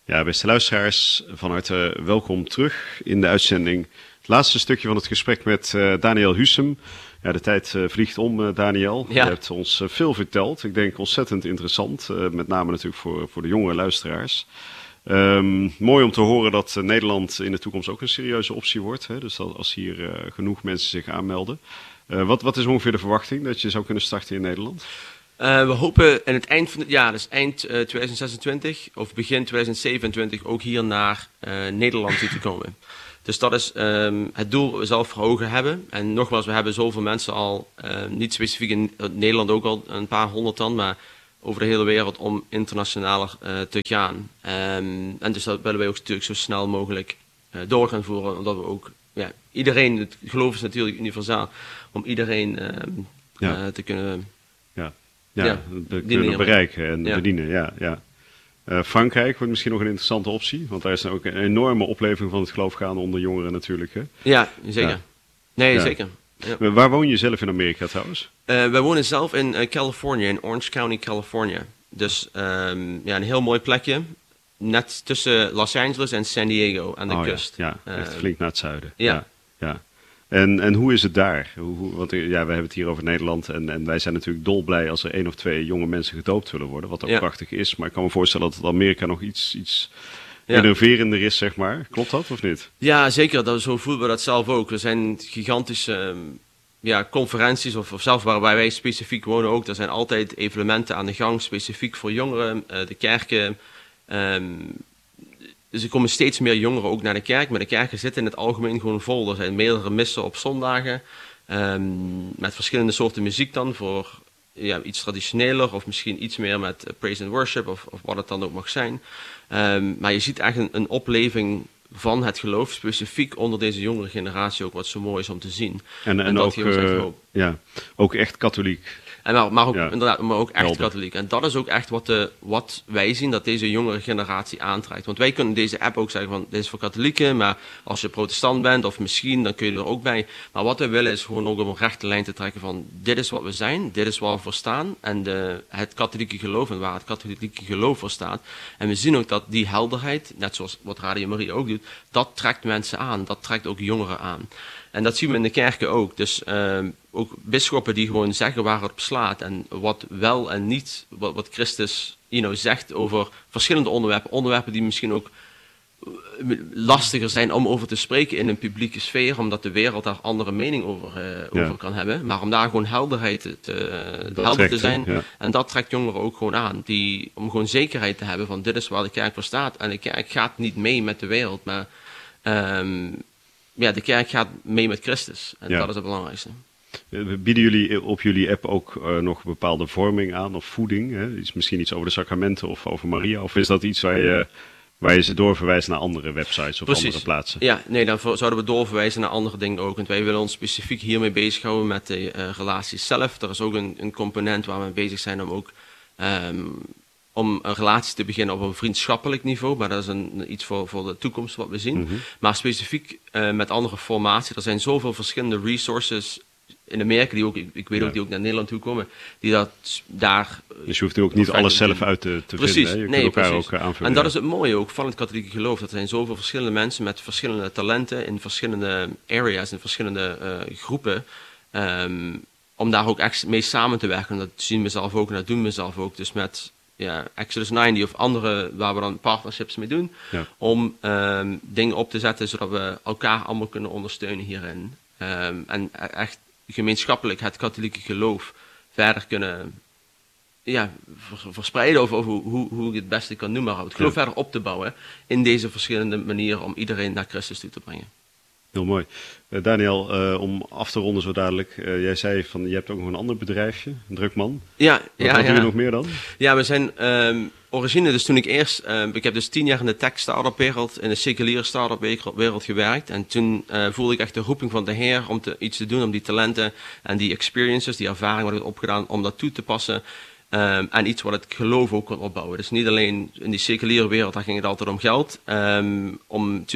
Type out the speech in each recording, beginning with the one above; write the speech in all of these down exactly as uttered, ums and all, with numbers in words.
Ja, beste luisteraars, van harte welkom terug in de uitzending. Het laatste stukje van het gesprek met uh, Daniel Hussem. Ja, de tijd uh, vliegt om, uh, Daniel. Ja. Je hebt ons uh, veel verteld. Ik denk ontzettend interessant. Uh, met name natuurlijk voor, voor de jonge luisteraars. Um, mooi om te horen dat uh, Nederland in de toekomst ook een serieuze optie wordt. Hè? Dus dat als hier uh, genoeg mensen zich aanmelden. Uh, wat, wat is ongeveer de verwachting dat je zou kunnen starten in Nederland? Uh, we hopen in het eind van het jaar, dus eind uh, twintig zesentwintig of begin twintig zevenentwintig, ook hier naar uh, Nederland toe te komen. Dus dat is um, het doel dat we zelf voor ogen hebben. En nogmaals, we hebben zoveel mensen al, uh, niet specifiek in Nederland ook al een paar honderd dan, maar over de hele wereld om internationaler uh, te gaan. Um, en dus dat willen wij ook natuurlijk zo snel mogelijk uh, door gaan voeren, omdat we ook, ja, iedereen, het geloof is natuurlijk universaal, om iedereen uh, ja. uh, te kunnen... Ja. Ja, ja, de kunnen bereiken en ja. bedienen. Ja, ja. Uh, Frankrijk wordt misschien nog een interessante optie, want daar is ook een enorme opleving van het geloof gaande onder jongeren natuurlijk. Hè? Ja, zeker. Ja. Nee, ja. zeker. Ja. Waar woon je zelf in Amerika trouwens? Uh, wij wonen zelf in uh, Californië, in Orange County, California. Dus um, ja, een heel mooi plekje, net tussen Los Angeles en San Diego aan de oh, kust. Ja, ja. echt flink naar het zuiden. Ja. ja. ja. En, en hoe is het daar? Hoe, hoe, want ja, we hebben het hier over Nederland en, en wij zijn natuurlijk dolblij als er één of twee jonge mensen gedoopt willen worden, wat ook ja. prachtig is. Maar ik kan me voorstellen dat het Amerika nog iets, iets ja. innoverender is, zeg maar. Klopt dat of niet? Ja, zeker. Dat, zo voelen we dat zelf ook. Er zijn gigantische um, ja, conferenties, of, of zelfs waar wij specifiek wonen ook. Er zijn altijd evenementen aan de gang, specifiek voor jongeren, uh, de kerken. Um, Dus er komen steeds meer jongeren ook naar de kerk, maar de kerken zitten in het algemeen gewoon vol. Er zijn meerdere missen op zondagen, um, met verschillende soorten muziek dan, voor ja, iets traditioneler of misschien iets meer met uh, praise and worship of, of wat het dan ook mag zijn. Um, maar je ziet echt een, een opleving van het geloof, specifiek onder deze jongere generatie ook, wat zo mooi is om te zien. En, en, en ook, uh, ja, ook echt katholiek. En maar, maar, ook, ja. inderdaad, maar ook echt Helder. katholiek. En dat is ook echt wat, de, wat wij zien dat deze jongere generatie aantrekt. Want wij kunnen deze app ook zeggen van dit is voor katholieken, maar als je protestant bent of misschien, dan kun je er ook bij. Maar wat wij willen is gewoon ook om een rechte lijn te trekken van dit is wat we zijn, dit is waar we voor staan. En de, het katholieke geloof en waar het katholieke geloof voor staat. En we zien ook dat die helderheid, net zoals wat Radio Maria ook doet, dat trekt mensen aan. Dat trekt ook jongeren aan. En dat zien we in de kerken ook. Dus uh, ook bisschoppen die gewoon zeggen waar het op slaat. En wat wel en niet, wat, wat Christus you know, zegt over verschillende onderwerpen. Onderwerpen die misschien ook lastiger zijn om over te spreken in een publieke sfeer. Omdat de wereld daar andere mening over, uh, ja. over kan hebben. Maar om daar gewoon helderheid te, te, helder trekt, te zijn. Ja. En dat trekt jongeren ook gewoon aan. Die, om gewoon zekerheid te hebben van dit is waar de kerk voor staat. En de kerk gaat niet mee met de wereld. Maar... Um, Ja, de kerk gaat mee met Christus. En ja. dat is het belangrijkste. Bieden jullie op jullie app ook uh, nog bepaalde vorming aan of voeding? Hè? Iets, misschien iets over de sacramenten of over Maria? Of is dat iets waar je, waar je ze doorverwijst naar andere websites of Precies. andere plaatsen? Ja, nee, dan zouden we doorverwijzen naar andere dingen ook. Want wij willen ons specifiek hiermee bezighouden met de uh, relaties zelf. Er is ook een, een component waar we bezig zijn om ook... Um, om een relatie te beginnen op een vriendschappelijk niveau. Maar dat is een, iets voor, voor de toekomst wat we zien. Mm-hmm. Maar specifiek uh, met andere formatie. Er zijn zoveel verschillende resources in Amerika, die ook, ik, ik weet ja. ook, die ook naar Nederland toe komen. Die dat daar... Dus je hoeft ook niet alles zelf uit te, te precies, vinden. Hè? Je nee, kunt elkaar precies. ook aanvullen. En dat ja. is het mooie ook van het katholieke geloof. Dat er zijn zoveel verschillende mensen met verschillende talenten in verschillende areas, in verschillende uh, groepen. Um, om daar ook echt mee samen te werken. Dat zien we zelf ook en dat doen we zelf ook. Dus met... Ja, Exodus negentig of andere waar we dan partnerships mee doen. Ja. Om um, dingen op te zetten zodat we elkaar allemaal kunnen ondersteunen hierin. Um, en echt gemeenschappelijk het katholieke geloof verder kunnen ja, verspreiden. Of, of hoe, hoe ik het beste kan noemen. Maar het geloof ja. verder op te bouwen in deze verschillende manieren om iedereen naar Christus toe te brengen. Heel mooi. Uh, Daniel, uh, om af te ronden zo dadelijk. Uh, jij zei van je hebt ook nog een ander bedrijfje, een drukman. Ja, wat, ja. Wat ja. doe je nog meer dan? Ja, we zijn um, origine, dus toen ik eerst, uh, ik heb dus tien jaar in de tech startup wereld, in de seculiere startup wereld gewerkt. En toen uh, voelde ik echt de roeping van de Heer om te, iets te doen, om die talenten en die experiences, die ervaring wat ik heb opgedaan, om dat toe te passen. Um, en iets wat het geloof ook kon opbouwen. Dus niet alleen in die seculiere wereld, daar ging het altijd om geld. Um, om natuurlijk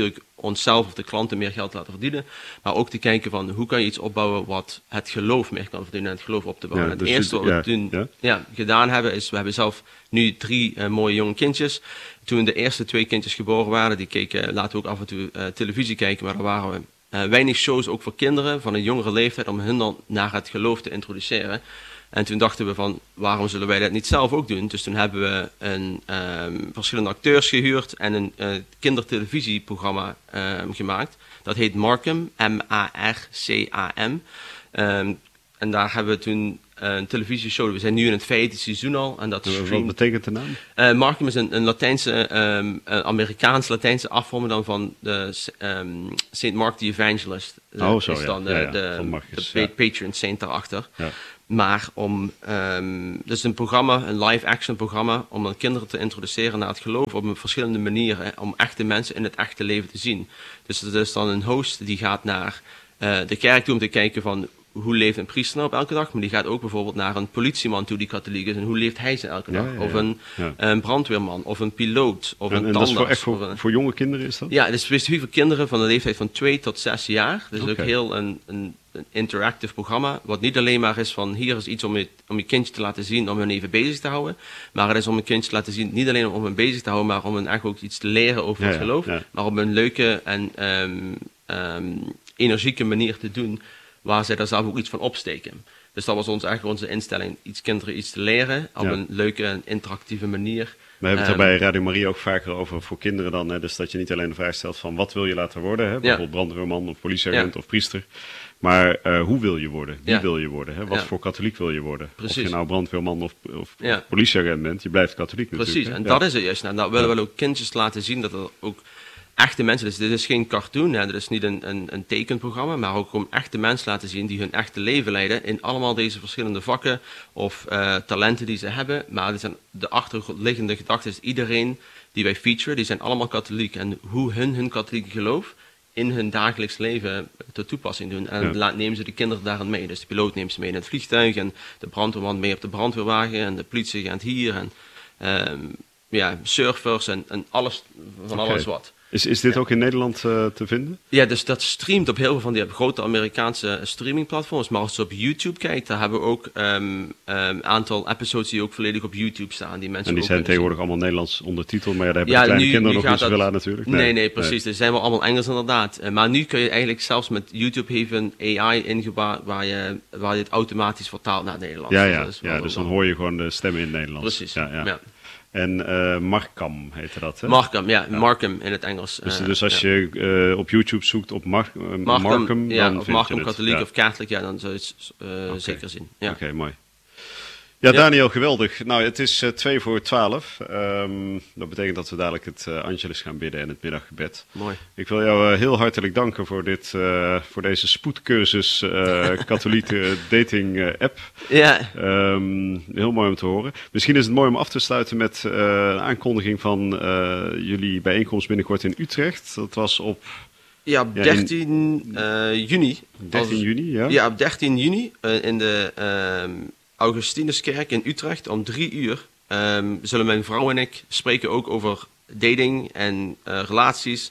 onszelf of de klanten meer geld laten verdienen, maar ook te kijken van hoe kan je iets opbouwen wat het geloof meer kan verdienen en het geloof op te bouwen. Ja, en het dus eerste wat ja, we toen ja. Ja, gedaan hebben is, we hebben zelf nu drie uh, mooie jonge kindjes. Toen de eerste twee kindjes geboren waren, die keken, laten we ook af en toe uh, televisie kijken, maar er waren we uh, weinig shows ook voor kinderen van een jongere leeftijd om hun dan naar het geloof te introduceren. En toen dachten we van, waarom zullen wij dat niet zelf ook doen? Dus toen hebben we een, um, verschillende acteurs gehuurd en een uh, kindertelevisieprogramma um, gemaakt. Dat heet Markham, M A R C A M. Um, en daar hebben we toen een televisieshow. We zijn nu in het vijfde seizoen al. En dat streamt... Wat betekent de naam? Uh, Markham is een, een Latijnse, um, een Amerikaans-Latijnse afvorming dan van de um, Saint Mark the Evangelist. Oh, zo, is dan ja. de, ja, ja. de, Marcus, de ja. patron saint daarachter. Ja. Maar om, um, dus een programma, een live-action programma, om dan kinderen te introduceren naar het geloof op een verschillende manieren, om echte mensen in het echte leven te zien. Dus er is dan een host die gaat naar uh, de kerk toe om te kijken van, hoe leeft een priester nou op elke dag? Maar die gaat ook bijvoorbeeld naar een politieman toe die katholiek is. En hoe leeft hij ze elke dag? Ja, ja, ja. Of een, ja. een brandweerman, of een piloot, of en, een en tandarts. En dat is voor, echt voor, een... voor jonge kinderen is dat? Ja, het is specifiek voor kinderen van de leeftijd van twee tot zes jaar. Dus okay. ook heel een, een, een interactive programma. Wat niet alleen maar is van, hier is iets om je, om je kindje te laten zien, om hen even bezig te houden. Maar het is om een kindje te laten zien, niet alleen om hen bezig te houden, maar om hen echt ook iets te leren over ja, het geloof. Ja, ja. Maar op een leuke en um, um, energieke manier te doen, waar zij daar zelf ook iets van opsteken. Dus dat was ons, eigenlijk onze instelling, iets kinderen iets te leren, op ja. een leuke en interactieve manier. We hebben het um, er bij Radio Maria ook vaker over voor kinderen dan. Hè? Dus dat je niet alleen de vraag stelt van wat wil je laten worden. Hè? Bijvoorbeeld ja. brandweerman of politieagent ja. of priester. Maar uh, hoe wil je worden? Wie ja. wil je worden? Hè? Wat ja. voor katholiek wil je worden? Precies. Of je nou brandweerman of, of ja. politieagent bent, je blijft katholiek natuurlijk. Precies, hè? en ja. dat is het juist. Nou, dat willen we ja. ook kindjes laten zien dat er ook echte mensen, dus dit is geen cartoon, hè, dit is niet een, een, een tekenprogramma, maar ook om echte mensen laten zien die hun echte leven leiden in allemaal deze verschillende vakken of uh, talenten die ze hebben. Maar dit zijn de achterliggende gedachten is iedereen die wij featuren, die zijn allemaal katholiek. En hoe hun hun katholieke geloof in hun dagelijks leven tot toepassing doen. En ja. laat, nemen ze de kinderen daarin mee. Dus de piloot neemt ze mee in het vliegtuig en de brandweerman mee op de brandweerwagen en de politieagent hier en um, ja, surfers en, en alles van okay. alles wat. Is, is dit ja. ook in Nederland uh, te vinden? Ja, dus dat streamt op heel veel van die grote Amerikaanse streamingplatforms. Maar als je op YouTube kijkt, daar hebben we ook een um, um, aantal episodes die ook volledig op YouTube staan. Die mensen en die ook zijn tegenwoordig zien. Allemaal Nederlands ondertiteld, maar ja, daar hebben ja, de kleine nu, kinderen nu nog niet dat... zoveel aan natuurlijk. Nee, nee, nee precies. Nee. Dus zijn wel allemaal Engels inderdaad. Uh, maar nu kun je eigenlijk zelfs met YouTube even A I ingebouwd waar je, waar je het automatisch vertaalt naar het Nederlands. Ja, ja, dus, ja, dus dan hoor je gewoon de stemmen in het Nederlands. Precies, ja. ja. ja. En uh, Markham heette dat, hè? Markham, ja, ja. Markham in het Engels. Dus, uh, dus als ja. je uh, op YouTube zoekt op Mar uh, Markham, Markham, ja, dan of vind Markham je katholiek ja. of katholiek, ja, dan zou je het uh, okay. zeker zien. Ja. Oké, okay, mooi. Ja, Daniel, geweldig. Nou, het is uh, twee voor twaalf. Um, dat betekent dat we dadelijk het uh, Angelus gaan bidden en het middaggebed. Mooi. Ik wil jou uh, heel hartelijk danken voor, dit, uh, voor deze spoedcursus uh, katholieke dating uh, app. Ja. Um, heel mooi om te horen. Misschien is het mooi om af te sluiten met uh, een aankondiging van uh, jullie bijeenkomst binnenkort in Utrecht. Dat was op... Ja, op ja, dertien uh, juni. dertien juni, ja? Ja, op dertien juni uh, in de... Uh, Augustinuskerk in Utrecht om drie uur um, zullen mijn vrouw en ik spreken ook over dating en uh, relaties.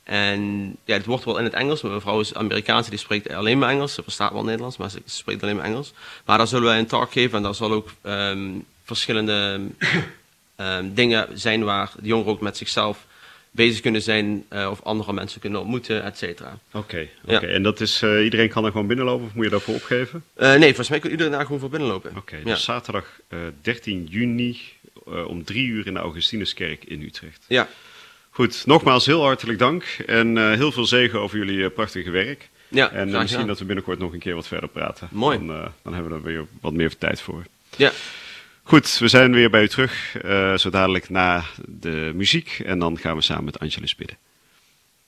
En ja, het wordt wel in het Engels, maar mijn vrouw is Amerikaanse, die spreekt alleen maar Engels. Ze verstaat wel Nederlands, maar ze spreekt alleen maar Engels. Maar daar zullen wij een talk geven en daar zal ook um, verschillende um, dingen zijn waar de jongeren ook met zichzelf bezig kunnen zijn uh, of andere mensen kunnen ontmoeten, et cetera. Oké, okay, okay. ja. En dat is, uh, iedereen kan er gewoon binnenlopen of moet je daarvoor opgeven? Uh, nee, volgens mij kan iedereen daar gewoon voor binnenlopen. Oké, okay, dus ja. zaterdag uh, dertien juni uh, om drie uur in de Augustinuskerk in Utrecht. Ja. Goed, nogmaals heel hartelijk dank en uh, heel veel zegen over jullie uh, prachtige werk. Ja, en uh, misschien dat we binnenkort nog een keer wat verder praten. Mooi. Dan, uh, dan hebben we er weer wat meer tijd voor. Ja. Goed, we zijn weer bij u terug, uh, zo dadelijk na de muziek en dan gaan we samen met Angelus bidden.